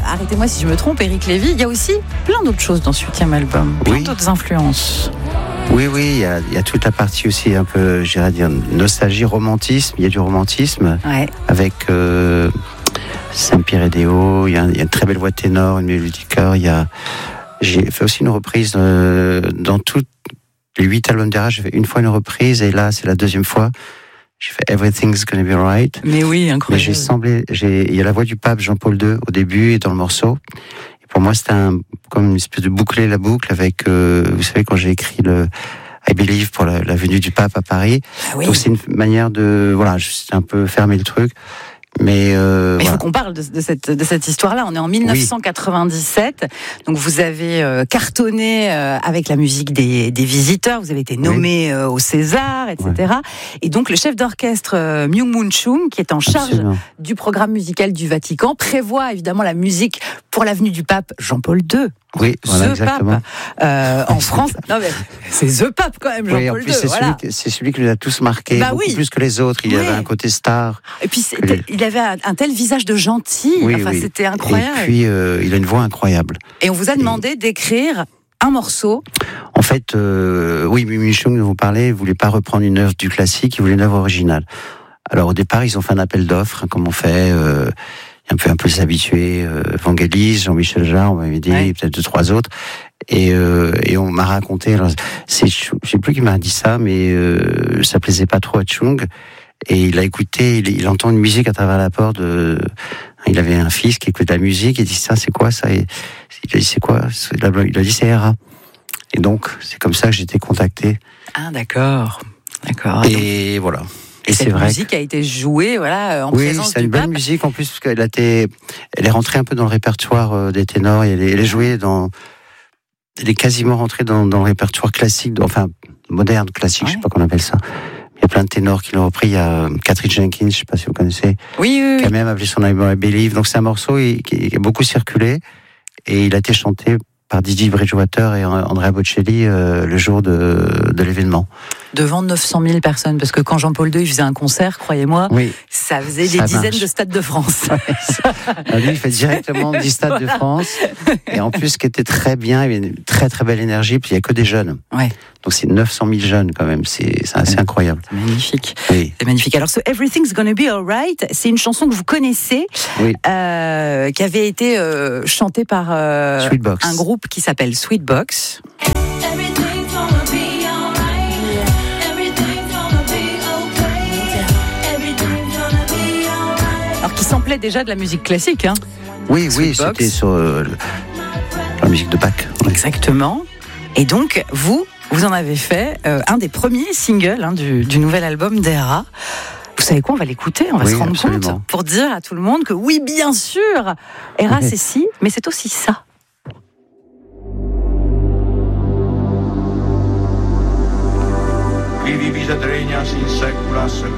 arrêtez-moi si je me trompe, Éric Lévy, il y a aussi plein d'autres choses dans ce 8e album, plein d'autres influences. Oui, il y a toute la partie aussi un peu, j'irais dire, nostalgie, romantisme. Il y a du romantisme avec Saint-Pierre et Déo. Il y a une très belle voix de ténor, une mélodie de chœur. J'ai fait aussi une reprise dans tous les 8 albums d'Era. J'ai fait une fois une reprise et là, c'est la deuxième fois. J'ai fait Everything's Gonna Be Alright. Mais oui, incroyable. Mais il y a la voix du pape Jean-Paul II au début et dans le morceau. Pour moi, c'était comme une espèce de boucler la boucle avec, vous savez, quand j'ai écrit le I Believe pour la venue du pape à Paris. Oui. Donc c'est une manière de, c'est un peu fermer le truc. Mais il faut qu'on parle de cette histoire-là. On est en 1997, donc vous avez cartonné avec la musique des Visiteurs. Vous avez été nommé au César, etc. Et donc le chef d'orchestre Myung-Moon Chung, qui est en charge du programme musical du Vatican, prévoit évidemment la musique pour la venue du pape Jean-Paul II. Oui, voilà, exactement. Pape en France. Non mais c'est The Pape quand même, Jean-Paul II. C'est celui qui nous a tous marqués, beaucoup plus que les autres. Il avait un côté star. Et puis il avait un tel visage de gentil. C'était incroyable. Et puis il a une voix incroyable. Et on vous a demandé d'écrire un morceau. En fait, Myung-Moon Chung, dont vous parlez, ne voulait pas reprendre une œuvre du classique, il voulait une œuvre originale. Alors au départ, ils ont fait un appel d'offres, comme on fait. Un peu les habitués, Vangelis, Jean-Michel Jarre, on m'avait dit, peut-être 2-3 autres. Et on m'a raconté, alors, je sais plus qui m'a dit ça, mais ça plaisait pas trop à Chung. Et il a écouté, il entend une musique à travers la porte. Il avait un fils qui écoute la musique, il dit ça, c'est quoi ça? Et il a dit c'est quoi? Il a dit c'est Era. Et donc c'est comme ça que j'ai été contacté. Ah d'accord. Et donc, voilà. Et cette musique a été jouée, en présence du pape. Oui, c'est une belle musique en plus parce qu'elle elle est rentrée un peu dans le répertoire des ténors. Et elle est jouée elle est quasiment rentrée dans le répertoire classique, moderne classique, je sais pas comment on appelle ça. Il y a plein de ténors qui l'ont repris. Il y a Catherine Jenkins, je sais pas si vous connaissez, qui a même appelé son album I Believe. Donc c'est un morceau qui a beaucoup circulé et il a été chanté par Didi Bridgewater et Andrea Bocelli le jour de l'événement. Devant 900 000 personnes, parce que quand Jean-Paul II faisait un concert, croyez-moi, ça faisait des dizaines de stades de France. Lui, il fait directement 10 stades de France. Et en plus, ce qui était très bien, il y avait une très très belle énergie, puis il n'y a que des jeunes. Donc c'est 900 000 jeunes quand même, c'est assez incroyable. C'est magnifique. C'est magnifique. Alors, Everything's Gonna Be Alright, c'est une chanson que vous connaissez, qui avait été chantée par un groupe qui s'appelle Sweetbox. Alors qui samplait déjà de la musique classique, hein. Oui, c'était sur la musique de Bach. Exactement. Et donc, vous en avez fait un des premiers singles du nouvel album d'Era. Vous savez quoi, on va l'écouter, on va se rendre compte, pour dire à tout le monde que oui, bien sûr, Era c'est ci, mais c'est aussi ça. Qui diviset regnas in saecula saecula.